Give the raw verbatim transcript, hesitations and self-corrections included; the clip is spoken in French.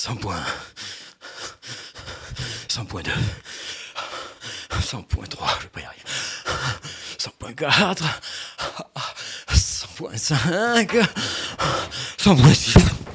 cent points. cent point deux. cent point trois, je vais pas y arriver. cent point quatre. cent point cinq. cent point six.